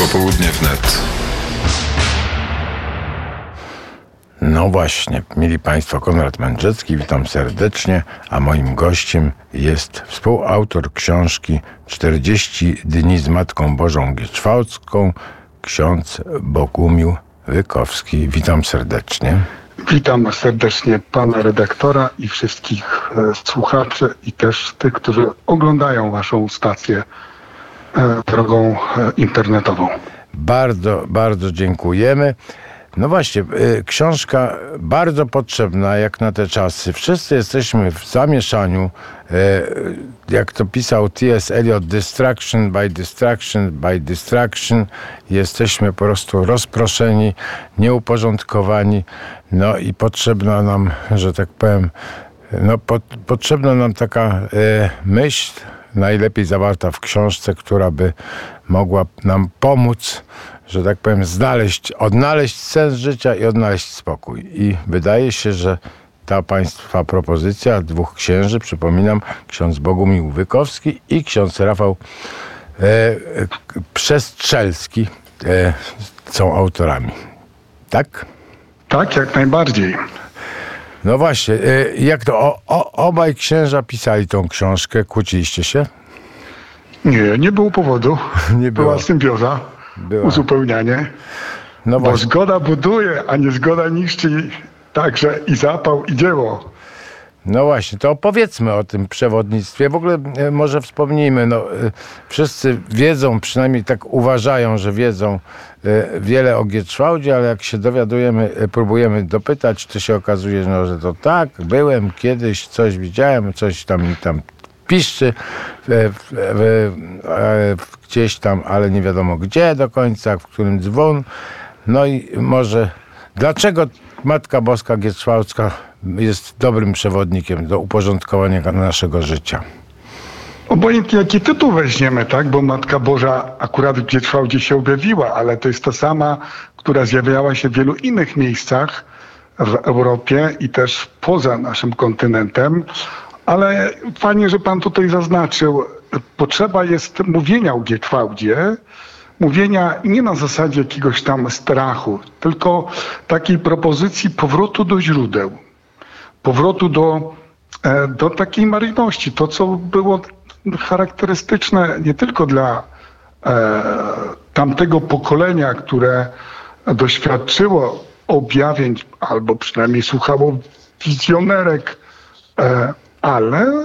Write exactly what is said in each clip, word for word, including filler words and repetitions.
Popołudnie wnet. No właśnie, mieli Państwo, Konrad Mędrzecki, witam serdecznie, a moim gościem jest współautor książki czterdzieści dni z Matką Bożą Gietrzwałdzką, ksiądz Bogumił Wykowski. Witam serdecznie. Witam serdecznie pana redaktora i wszystkich e, słuchaczy i też tych, którzy oglądają waszą stację e, drogą e, internetową. Bardzo, bardzo dziękujemy. No właśnie, y, książka bardzo potrzebna jak na te czasy. Wszyscy jesteśmy w zamieszaniu. Y, jak to pisał T S Eliot, distraction by distraction by distraction. Jesteśmy po prostu rozproszeni, nieuporządkowani. No i potrzebna nam, że tak powiem, no po, potrzebna nam taka y, myśl, najlepiej zawarta w książce, która by mogła nam pomóc, że tak powiem, znaleźć, odnaleźć sens życia i odnaleźć spokój. I wydaje się, że ta Państwa propozycja dwóch księży, przypominam, ksiądz Bogumił Wykowski i ksiądz Rafał e, e, Przestrzelski e, są autorami. Tak? Tak, jak najbardziej. No właśnie, e, jak to? O, o, obaj księża pisali tą książkę, kłóciliście się? Nie, nie było powodu. Nie było. Była symbioza, Była. uzupełnianie. No Bo właśnie. zgoda buduje, a nie zgoda niszczy. Także i zapał, i dzieło. No właśnie, to opowiedzmy o tym przewodnictwie. W ogóle e, może wspomnijmy, no, e, wszyscy wiedzą, przynajmniej tak uważają, że wiedzą e, wiele o Gietrzwałdzie, ale jak się dowiadujemy, e, próbujemy dopytać, to się okazuje, no, że to tak, byłem kiedyś, coś widziałem, coś tam mi tam piszczy e, w, w, e, gdzieś tam, ale nie wiadomo gdzie do końca, w którym dzwon. No i może dlaczego Matka Boska Gietrzwałdzka jest dobrym przewodnikiem do uporządkowania naszego życia? Obojętnie jaki tytuł weźmiemy, tak? Bo Matka Boża akurat w Gietrzwałdzie się objawiła, ale to jest ta sama, która zjawiała się w wielu innych miejscach w Europie i też poza naszym kontynentem. Ale fajnie, że pan tutaj zaznaczył, potrzeba jest mówienia o Gietrzwałdzie, mówienia nie na zasadzie jakiegoś tam strachu, tylko takiej propozycji powrotu do źródeł, powrotu do, do takiej maryjności, to co było charakterystyczne nie tylko dla e, tamtego pokolenia, które doświadczyło objawień, albo przynajmniej słuchało wizjonerek, e, ale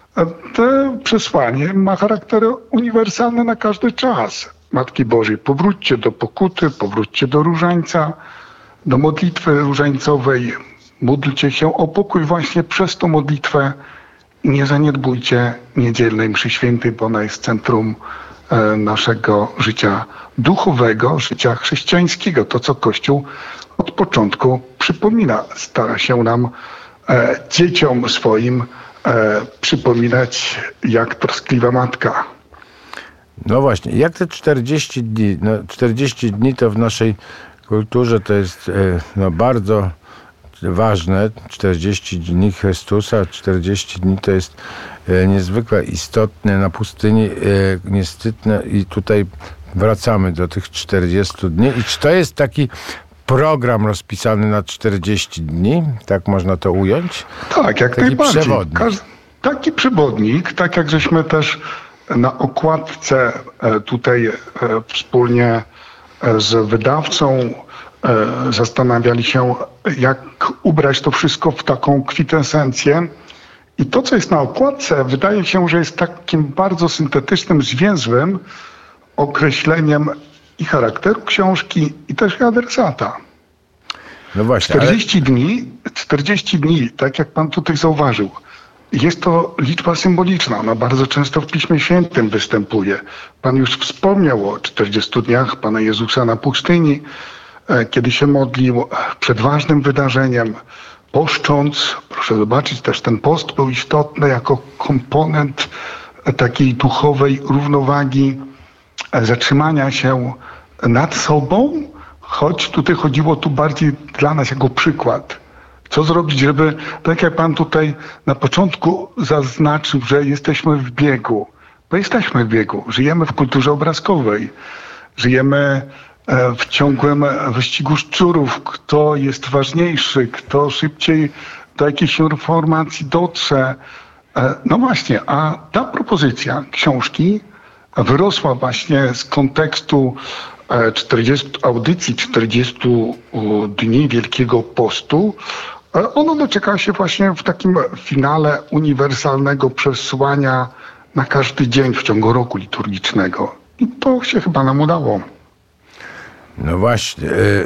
to przesłanie ma charakter uniwersalny na każdy czas. Matki Bożej, powróćcie do pokuty, powróćcie do różańca, do modlitwy różańcowej. Módlcie się o pokój właśnie przez tą modlitwę. Nie zaniedbujcie niedzielnej mszy świętej, bo ona jest centrum e, naszego życia duchowego, życia chrześcijańskiego. To, co Kościół od początku przypomina. Stara się nam, e, dzieciom swoim, e, przypominać, jak troskliwa matka. No właśnie, jak te czterdzieści dni? No, czterdzieści dni to w naszej kulturze to jest no, bardzo ważne. czterdzieści dni Chrystusa, czterdzieści dni to jest niezwykle istotne na pustyni, niestety i tutaj wracamy do tych czterdziestu dni. I czy to jest taki program rozpisany na czterdzieści dni? Tak można to ująć? Tak, jak taki najbardziej. Przewodnik. Każ- taki przewodnik, tak jak żeśmy też na okładce tutaj wspólnie z wydawcą zastanawiali się, jak ubrać to wszystko w taką kwintesencję. I to, co jest na okładce, wydaje się, że jest takim bardzo syntetycznym, zwięzłym określeniem i charakteru książki, i też i adresata. No właśnie, czterdzieści ale... dni, czterdzieści dni, tak jak pan tutaj zauważył, jest to liczba symboliczna. Ona bardzo często w Piśmie Świętym występuje. Pan już wspomniał o czterdziestu dniach Pana Jezusa na pustyni, kiedy się modlił przed ważnym wydarzeniem, poszcząc. Proszę zobaczyć, też ten post był istotny jako komponent takiej duchowej równowagi, zatrzymania się nad sobą, choć tutaj chodziło tu bardziej dla nas jako przykład. Co zrobić, żeby, tak jak pan tutaj na początku zaznaczył, że jesteśmy w biegu. Bo jesteśmy w biegu, żyjemy w kulturze obrazkowej. Żyjemy w ciągłym wyścigu szczurów. Kto jest ważniejszy, kto szybciej do jakiejś informacji dotrze. No właśnie, a ta propozycja książki wyrosła właśnie z kontekstu czterdziestu audycji, czterdziestu dni Wielkiego Postu. Ono doczeka się właśnie w takim finale uniwersalnego przesłania na każdy dzień w ciągu roku liturgicznego. I to się chyba nam udało. No właśnie,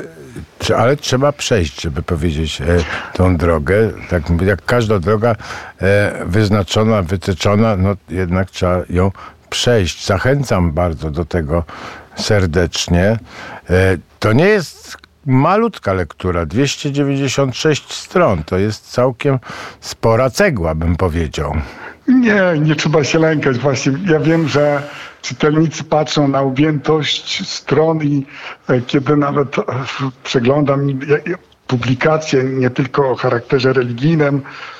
y, ale trzeba przejść, żeby powiedzieć y, tą drogę. Tak jak każda droga y, wyznaczona, wytyczona, no jednak trzeba ją przejść. Zachęcam bardzo do tego serdecznie. Y, to nie jest malutka lektura, dwieście dziewięćdziesiąt sześć stron. To jest całkiem spora cegła, bym powiedział. Nie, nie trzeba się lękać. Właśnie ja wiem, że czytelnicy patrzą na objętość stron i kiedy nawet przeglądam publikacje nie tylko o charakterze religijnym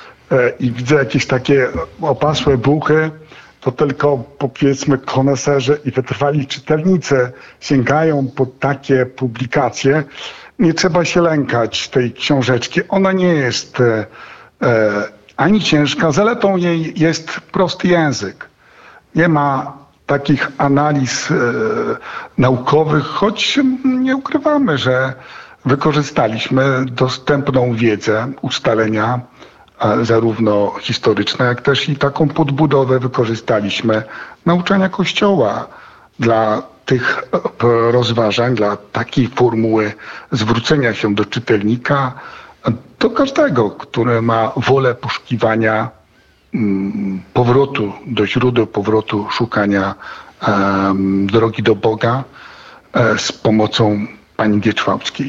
i widzę jakieś takie opasłe buchy, to tylko powiedzmy koneserzy i wytrwali czytelnicy sięgają po takie publikacje. Nie trzeba się lękać tej książeczki. Ona nie jest e, ani ciężka. Zaletą jej jest prosty język. Nie ma takich analiz e, naukowych, choć nie ukrywamy, że wykorzystaliśmy dostępną wiedzę, ustalenia e, zarówno historyczne, jak też i taką podbudowę wykorzystaliśmy nauczania Kościoła dla tych e, rozważań, dla takiej formuły zwrócenia się do czytelnika, do każdego, który ma wolę poszukiwania mm, powrotu do źródeł, powrotu szukania um, drogi do Boga e, z pomocą pani Wietrzwałckiej.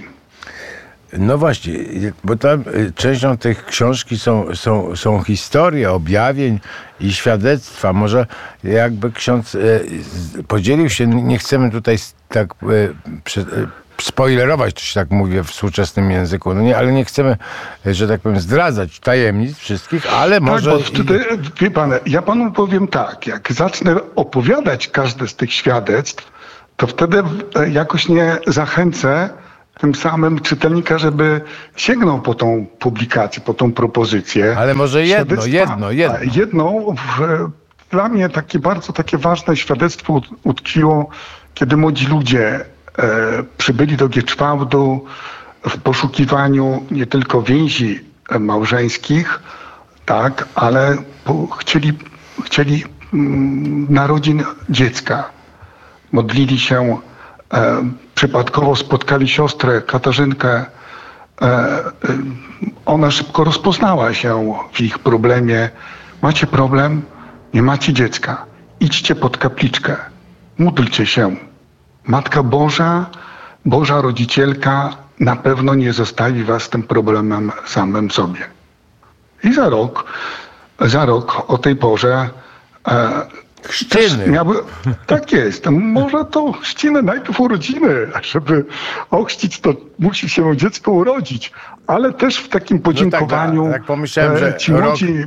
No właśnie, bo tam częścią tych książki są, są, są historie, objawień i świadectwa. Może jakby ksiądz e, podzielił się, nie chcemy tutaj tak e, przy, e, spoilerować, to się tak mówię w współczesnym języku, no nie, ale nie chcemy, że tak powiem, zdradzać tajemnic wszystkich, ale może... Tak, bo wtedy, wie pan, ja panu powiem tak, jak zacznę opowiadać każde z tych świadectw, to wtedy jakoś nie zachęcę tym samym czytelnika, żeby sięgnął po tą publikację, po tą propozycję. Ale może jedno, jedno, jedno. Jedno, w, dla mnie takie bardzo takie ważne świadectwo utkwiło, kiedy młodzi ludzie e, przybyli do Gieczwałdu w poszukiwaniu nie tylko więzi małżeńskich, tak, ale po, chcieli, chcieli mm, narodzin dziecka. Modlili się, e, przypadkowo spotkali siostrę Katarzynkę. E, e, ona szybko rozpoznała się w ich problemie. Macie problem? Nie macie dziecka. Idźcie pod kapliczkę. Módlcie się. Matka Boża, Boża Rodzicielka na pewno nie zostawi was z tym problemem samym sobie. I za rok, za rok o tej porze e, chrzciny. Miały, tak jest. Może to chrzciny, najpierw urodziny. Żeby ochrzcić, to musi się dziecko urodzić. Ale też w takim podziękowaniu. No tak, tak pomyślałem, że ci rok, młodzi,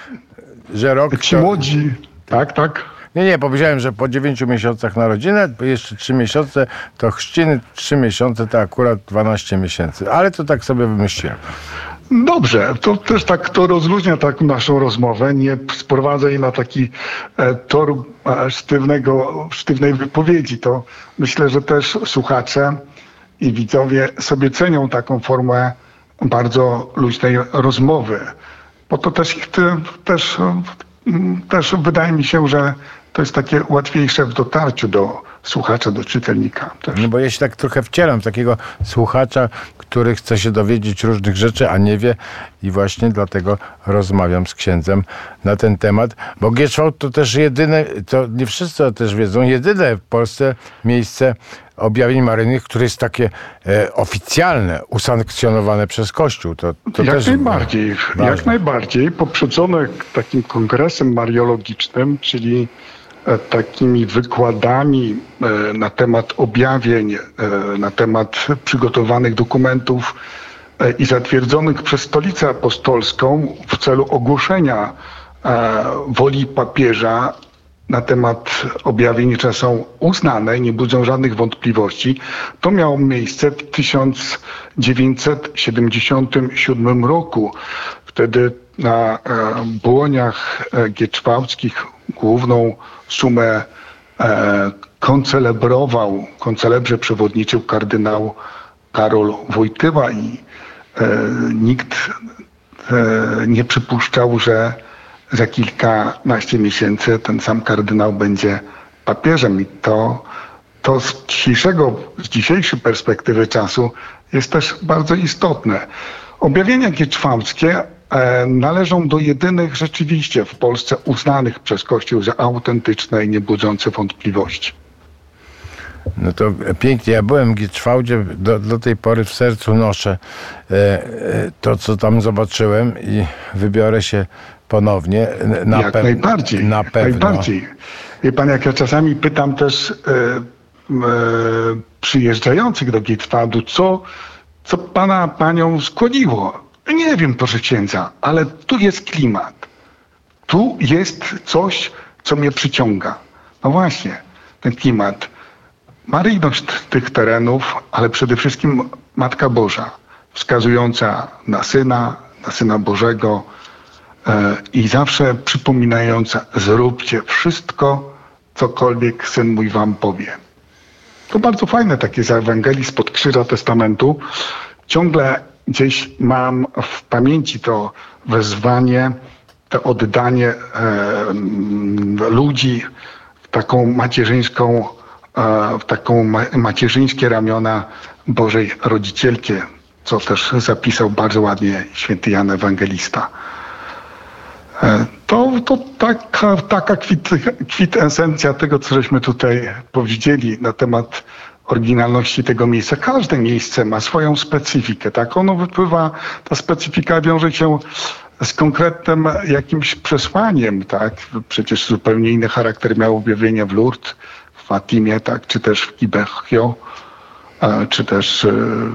że rok ci to... młodzi, tak, tak. Nie, nie, powiedziałem, że po dziewięciu miesiącach narodziny, jeszcze trzy miesiące, to chrzciny, trzy miesiące to akurat dwanaście miesięcy. Ale to tak sobie wymyśliłem. Dobrze, to też tak to rozluźnia tak naszą rozmowę, nie sprowadza jej na taki e, tor e, sztywnego, sztywnej wypowiedzi. To myślę, że też słuchacze i widzowie sobie cenią taką formę bardzo luźnej rozmowy. Bo to też, też, też wydaje mi się, że to jest takie łatwiejsze w dotarciu do słuchacza, do czytelnika. Też. No bo ja się tak trochę wcielam w takiego słuchacza, który chce się dowiedzieć różnych rzeczy, a nie wie i właśnie dlatego rozmawiam z księdzem na ten temat, bo Gieczwałd to też jedyne, to nie wszyscy też wiedzą, jedyne w Polsce miejsce objawień maryjnych, które jest takie e, oficjalne, usankcjonowane przez Kościół. To, to jak też najbardziej, ważne. jak najbardziej, poprzedzone takim kongresem mariologicznym, czyli e, takimi wykładami e, na temat objawień, e, na temat przygotowanych dokumentów e, i zatwierdzonych przez Stolicę Apostolską w celu ogłoszenia e, woli papieża na temat objawienicza są uznane i nie budzą żadnych wątpliwości. To miało miejsce w tysiąc dziewięćset siedemdziesiątym siódmym roku. Wtedy na e, błoniach e, gieczwałckich główną sumę e, koncelebrował, koncelebrze przewodniczył kardynał Karol Wojtyła i e, nikt e, nie przypuszczał, że za kilkanaście miesięcy ten sam kardynał będzie papieżem. I to, to z dzisiejszego, z dzisiejszej perspektywy czasu jest też bardzo istotne. Objawienia gieczwałckie e, należą do jedynych rzeczywiście w Polsce uznanych przez Kościół za autentyczne i nie budzące wątpliwości. No to pięknie. Ja byłem w Gieczwałdzie, do, do tej pory w sercu noszę e, e, to, co tam zobaczyłem i wybiorę się ponownie. Na jak pew- najbardziej. Na jak pewno. najbardziej. Wie pan, jak ja czasami pytam też e, e, przyjeżdżających do Gieczwałdu, co, co pana, panią skłoniło? Nie wiem, proszę księdza, ale tu jest klimat. Tu jest coś, co mnie przyciąga. No właśnie, ten klimat. Maryjność tych terenów, ale przede wszystkim Matka Boża, wskazująca na Syna, na Syna Bożego e, i zawsze przypominająca: zróbcie wszystko, cokolwiek Syn mój wam powie. To bardzo fajne takie z Ewangelii spod krzyża Testamentu. Ciągle gdzieś mam w pamięci to wezwanie, to oddanie e, ludzi w taką macierzyńską w taką macierzyńskie ramiona Bożej Rodzicielki, co też zapisał bardzo ładnie święty Jan Ewangelista. To, to taka, taka kwit, kwintesencja tego, co żeśmy tutaj powiedzieli na temat oryginalności tego miejsca. Każde miejsce ma swoją specyfikę, tak? Ono wypływa, ta specyfika wiąże się z konkretnym jakimś przesłaniem, tak? Przecież zupełnie inny charakter miało objawienie w Lourdes, w Fatimie, tak, czy też w Kibechio, czy też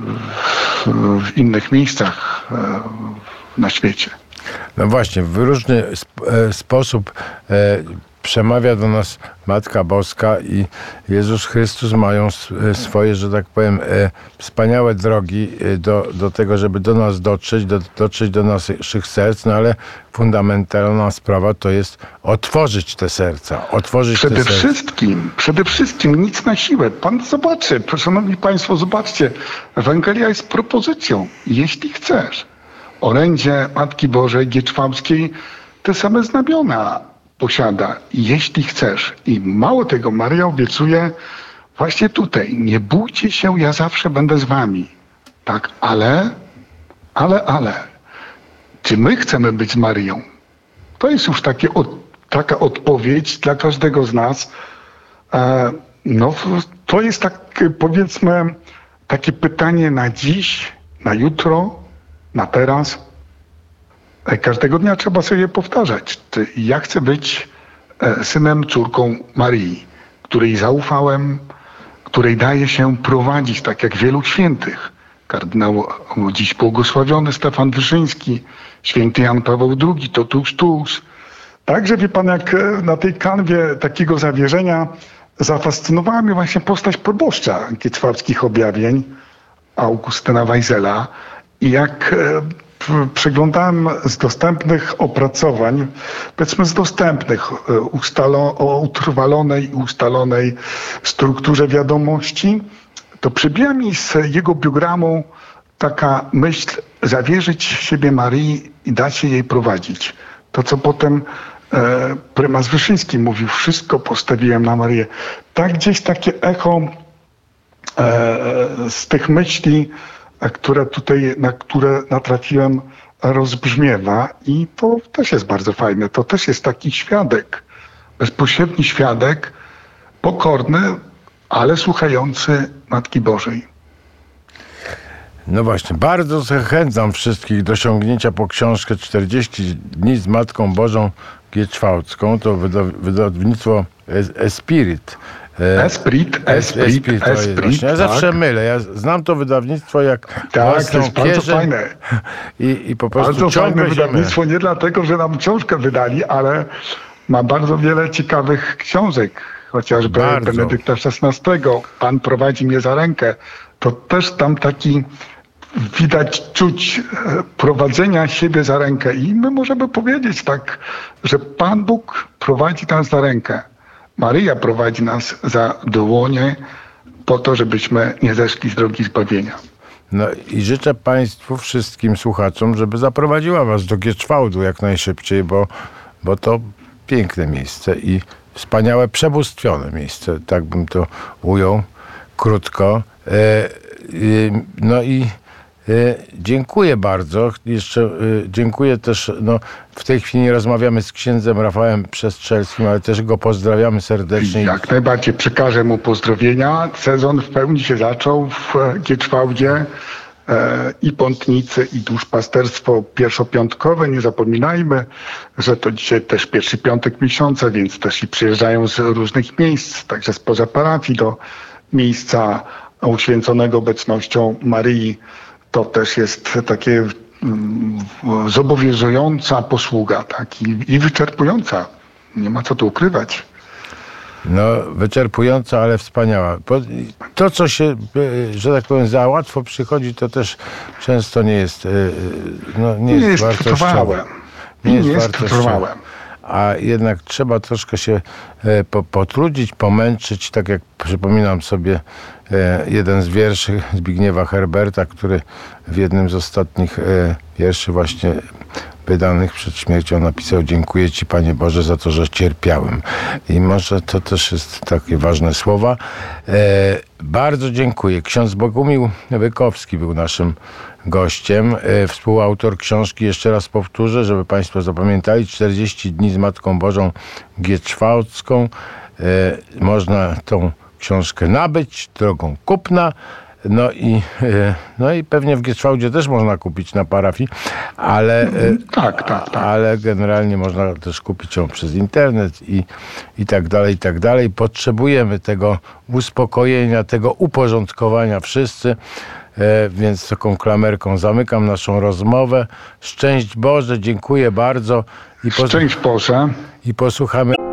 w innych miejscach na świecie. No właśnie, w różny sp- sposób e, przemawia do nas Matka Boska i Jezus Chrystus mają swoje, że tak powiem, e, wspaniałe drogi do, do tego, żeby do nas dotrzeć, do, dotrzeć do naszych serc, no ale fundamentalna sprawa to jest otworzyć te serca. Otworzyć przede te serca. wszystkim, przede wszystkim nic na siłę. Pan zobaczy, szanowni państwo, zobaczcie, Ewangelia jest propozycją. Jeśli chcesz, orędzie Matki Bożej Gieczwałckiej te same znamiona posiada. Jeśli chcesz. I mało tego, Maryja obiecuje właśnie tutaj: nie bójcie się, ja zawsze będę z wami. Tak, ale, ale, ale, czy my chcemy być z Maryją? To jest już takie, od, taka odpowiedź dla każdego z nas. E, no, to jest tak, powiedzmy, takie pytanie na dziś, na jutro, na teraz. Każdego dnia trzeba sobie powtarzać: czy ja chcę być synem, córką Maryi, której zaufałem, której daje się prowadzić, tak jak wielu świętych. Kardynał dziś błogosławiony Stefan Wyszyński, święty Jan Paweł drugi, Totusz Tusz. Także, wie pan, jak na tej kanwie takiego zawierzenia zafascynowała mnie właśnie postać proboszcza gieczwałckich objawień, Augustyna Weisela. I jak przeglądałem z dostępnych opracowań, powiedzmy z dostępnych, ustalo, o utrwalonej i ustalonej strukturze wiadomości, to przybija mi z jego biogramu taka myśl: zawierzyć siebie Maryi i dać się jej prowadzić. To, co potem e, prymas Wyszyński mówił: wszystko postawiłem na Maryję. Tak gdzieś takie echo e, z tych myśli, które tutaj, na które natrafiłem, rozbrzmiewa, i to też jest bardzo fajne. To też jest taki świadek, bezpośredni świadek, pokorny, ale słuchający Matki Bożej. No właśnie, bardzo zachęcam wszystkich do sięgnięcia po książkę czterdzieści dni z Matką Bożą Gieczwałcką. To wydawnictwo Esprit. Esprit, Esprit, Esprit, to jest Esprit, ja tak. zawsze mylę. Ja znam to wydawnictwo jak Tak, własną to jest bardzo kieszeń fajne. I, i po prostu Bardzo fajne ciągle się wydawnictwo, nie dlatego, że nam książkę wydali, ale ma bardzo wiele ciekawych książek, chociażby Bardzo. Benedykta szesnastego. Pan prowadzi mnie za rękę. To też tam taki widać, czuć e, prowadzenia siebie za rękę. I my możemy powiedzieć tak, że Pan Bóg prowadzi nas za rękę. Maryja prowadzi nas za dłonie po to, żebyśmy nie zeszli z drogi zbawienia. No i życzę Państwu, wszystkim słuchaczom, żeby zaprowadziła Was do Gieczwałdu jak najszybciej, bo, bo to piękne miejsce i wspaniałe, przebóstwione miejsce, tak bym to ujął krótko. E, e, no i e, dziękuję bardzo. Jeszcze e, dziękuję też, no w tej chwili rozmawiamy z księdzem Rafałem Przestrzelskim, ale też go pozdrawiamy serdecznie. Jak najbardziej przekażę mu pozdrowienia. Sezon w pełni się zaczął w Gieczwałdzie. E, I pątnicy, i duszpasterstwo pierwszopiątkowe. Nie zapominajmy, że to dzisiaj też pierwszy piątek miesiąca, więc też i przyjeżdżają z różnych miejsc, także spoza parafii do miejsca uświęconego obecnością Maryi. To też jest takie mm, zobowiązująca posługa, tak? I, i wyczerpująca. Nie ma co tu ukrywać. No, wyczerpująca, ale wspaniała. To, co się, że tak powiem, za łatwo przychodzi, to też często nie jest, no, nie jest, nie jest wartościowe. trwałe. Nie jest, nie jest wartościowe. trwałe. A jednak trzeba troszkę się po, potrudzić, pomęczyć, tak jak przypominam sobie jeden z wierszy Zbigniewa Herberta, który w jednym z ostatnich wierszy właśnie wydanych przed śmiercią napisał: dziękuję Ci, Panie Boże, za to, że cierpiałem. I może to też jest takie ważne słowa. E, bardzo dziękuję. Ksiądz Bogumił Wykowski był naszym gościem, e, współautor książki, jeszcze raz powtórzę, żeby Państwo zapamiętali, czterdzieści dni z Matką Bożą Gieczwałdzką. E, można tą książkę nabyć drogą kupna. No i, no i pewnie w Gieczwałdzie też można kupić na parafii, ale, tak, tak, tak. ale generalnie można też kupić ją przez internet i, i tak dalej, i tak dalej. Potrzebujemy tego uspokojenia, tego uporządkowania wszyscy, więc taką klamerką zamykam naszą rozmowę. Szczęść Boże, dziękuję bardzo. I Szczęść Boże. I posłuchamy